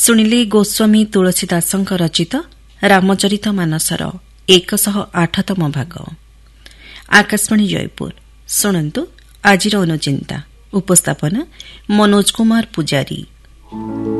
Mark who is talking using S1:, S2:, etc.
S1: ଶୁଣିଲେ ଗୋସ୍ୱାମୀ ତୁଳସୀଦାସଙ୍କ ରଚିତ ରାମଚରିତ ମାନସର 108ତମ ଭାଗ। ଆକାଶବାଣୀ ଜୟପୁର। ଶୁଣନ୍ତୁ ଆଜିର ଅନୁଚିନ୍ତା। ଉପସ୍ଥାପନା ମନୋଜ କୁମାର ପୂଜାରୀ।